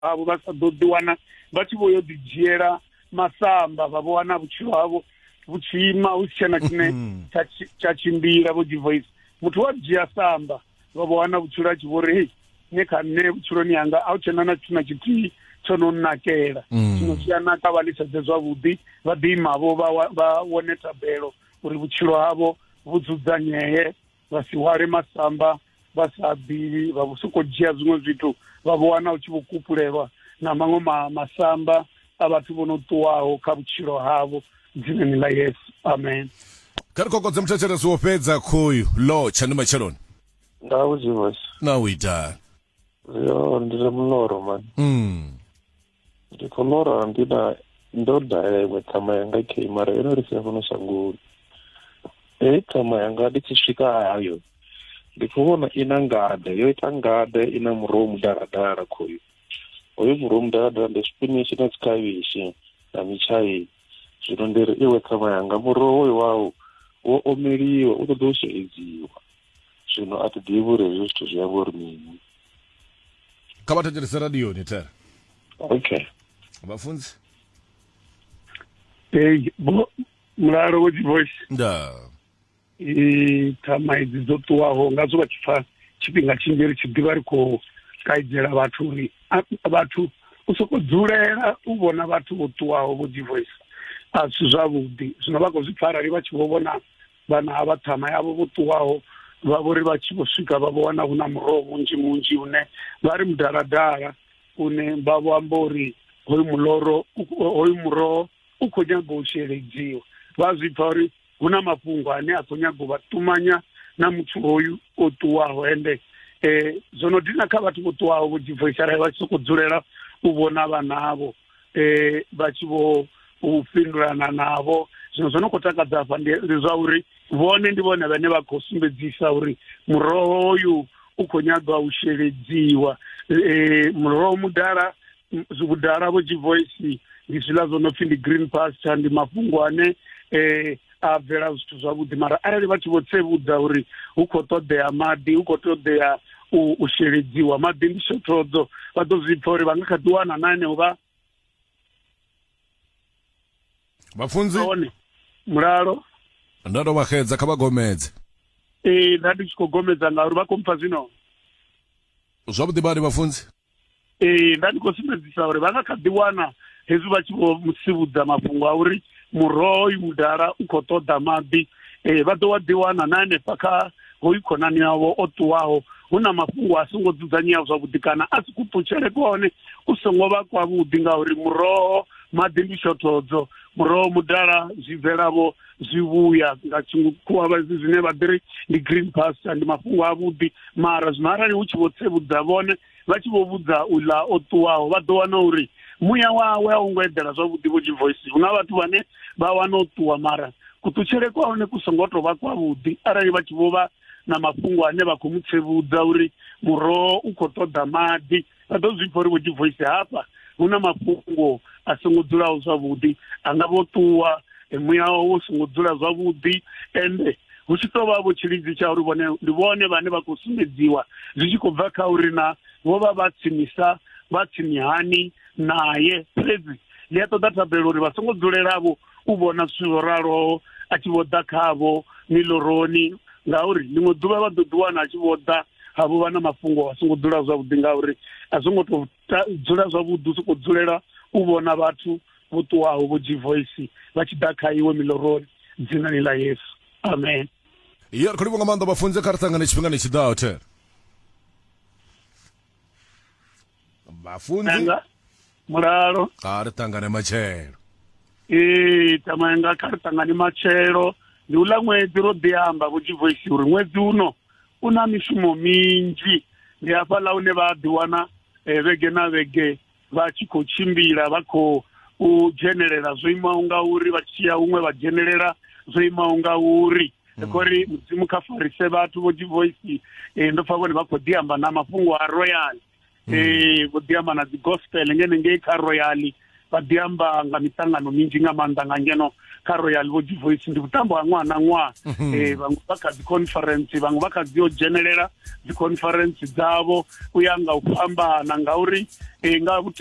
havho vha sa ḓo ḓi wana vha tshi vho yo ḓi dzhiela masamba vha vho wana vhutshilo havho vhu tshi ima hu si tshena tshine tsha tshimbila vho Divoice. Muthu wa dzhia samba vha vho wana vhutshilo a tshi vho ri hei nṋe kha nṋe vhutshiloni hanga a hu tshena na tshithu na tshithihi tsho no nnakela. Zwino tshi a naka vha ḽisedze zwavhuḓi vha ḓi imavho vha wone tabelo uri vhutshilo havho vhu dzudzanyee, vha si hwale masamba vha sa ḓivhi, vha vho sokou dzhia zwiṅwe zwithu vha vho wana hu tshi vho kupulelwa na maṅwe masamba a vhathu vho no ṱuwaho kha vhutshilo havho dzinani ḽa Yesu. Amen. Kha ri kokodze muthetshelesi wo fhedza khoyu lo tshani matsheloni Ndawo Divoice. na u ita Yo ndi na muloro man. Ndi khou lora ndi na ndo daewe ṱhama yanga khe mara ino ri sa funa shangoni. Ṱhama yanga ndi tshi swika hayo ndi khou vhona ina ngade yo ita ngade ina muroho mudaradara khoyu. Oyo muroho mudaradara ndi spinach na khavhishi na mitshaini. Zwino ndi ri iwe ṱhama yanga muroho hoyo wawo wo omeliwa u ṱoḓa u sheledziwa. Zwino a thi ḓivhi uri hezwo zwithu zwi amba uri mini. kha vha thetshelese radioni Thera. Okay. Vhafunzi Mulalo wo Divoice nda ṱhama idzi dzo ṱuwaho ngazwo vha tshi pfa tshifhinga tshinzhi ri tshi ḓivha ri khou kaidzela vhathu uri vhathu u sokou dzulela u vhona vhathu vho ṱuwaho vho Divoice a si zwavhuḓi. Zwino vha khou zwi pfa arali vha tshi vho vhona vhana havha ṱhama yavho vho ṱuwaho vha vho ri vha tshi vho swika vha vho wana hu na muroho munzhi une vha ri mudaradara une vha vho amba uri hoyu muroho u khou nyaga u sheledziwa. Vha zwi pfa uri hu na mafhungo ane a khou nyaga u vha ṱumanya na muthu hoyu o ṱuwaho ende zwo no dina kha vhathu vho ṱuwaho vho Divoice arali vha tshi sokou dzulela u vhona vhanavho vha tshi vho u fhindulana navho. Zwino zwo no khou takadza hafha ndi zwa uri vhone ndi vhone vhane vha khou sumbedzisa uri muroho hoyu u khou nyaga u sheledziwa. Muroho mudala vho Divoice ndi zwiḽa zwo no pfhi ndi green pasture, ndi mafhungo ane a bvela zwithu zwavhuḓi mara arali vha tshi vho tsevhudza uri hu khou ṱoḓea maḓi hu khou ṱoḓea u sheledziwa maḓi ndi shothodzo vha ḓo zwi pfa uri vha nga kha ḓi wana na henevho vhafunzi mulalo nda ndo vha xedza kha vha gomedze. nda ndi tshi khou gomedza ngauri vha khou mpfa zwino zwavhuḓi badi vhafunzi. Nda ndi khou sumbedzisa uri vha nga kha ḓi wana hezwi vha tshi vho musivhudza mafhungo a uri muroho uyu mudala u khou ṱoḓa maḓi vha ḓo wa ḓi wana na hanefha kha hoyu khonani yavho o ṱuwaho hu na mafhungo a songo dzudzanyeaho zwavhuḓi kana a si kuṱutshele kwone u songo vha kwavhuḓi ngauri muroho maḓi ndi shothodzo. Muroho mudala zwi bvelavho zwi vhuya nga tshikhuwa zwine vha ḓiri ndi green pasture, ndi mafhungo avhuḓi mara zwino arali hu tshi vho tsevhudza vhone vha tshi vho vhudza uḽa o ṱuwaho vha ḓo wana uri muya wawe a u ngo eḓela zwavhuḓi vho Divoice. Hu na vhathu vhane vha wana u ṱuwa mara kuṱutshele kwa hone ku songo tou vha kwavhuḓi arali vha tshi vho vha na mafhungo ane vha khou mu tsevhudza uri muroho u khou ṱoḓa maḓi vha ḓo zwi pfa uri vho Divoice hafha hu na mafhungo a songo dzulaho zwavhuḓi a nga vho ṱuwa muya wawe u songo dzula zwavhuḓi ende hu tshi tou vha vho tshilidzi tsha uri ndi vhone vhane vha khou sumbedziwa zwi tshi khou bva kha uri na vho vha vha tsinihani naye fhedzi ḽi a ṱoḓa thabelo uri vha songo dzulelavho u vhona zwithu zwo raloho a tshi vho ḓa khavho miloroni ngauri ḽiṅwe ḓuvha vha ḓo ḓi wana a tshi vho ḓa havho vha na mafhungo a songo dzula zwavhuḓi ngauri a songo tou dzula zwavhuḓi u sokou dzulela u vhona vhathu vho ṱuwaho vho Divoice vha tshi ḓa kha iwe miloroni dzinani ḽa Yesu. Amen. ri khou livha nga maanḓa vhafunzi kha ri ṱangane tshifhingani tshiḓaho Thera. Vhafunzi mulalo kha ri ṱangane matshelo. ṱhama yanga kha ri ṱangane matshelo ndi uḽa ṅwedzi ro ḓi amba vho Divoice uri ṅwedzi uno u na mishumo minzhi. Ndi hafhaḽa hune vha ḓi wana vhege na vhege vha tshi khou tshimbila vha khou dzhenelela zwo imaho nga uri vha tshi ya huṅwe vha dzhenelela zwo imaho nga uri khori mudzimu kha farise vhathu vho Divoice ndo pfa vhone vha khou ḓi amba na mafhungo a royal vho ḓi amba na dzi gospel ngei kha royal vha ḓi amba nga mitangano minzhi nga maanḓa nga ngeno kha Royal Village Voice ndi vhuṱambo ha ṅwaha na ṅwaha vhaṅwe vha kha dzi conference vhaṅwe vha kha dzi yo dzhenelela dzi conference dzavho u ya nga u fhambana ngauri nga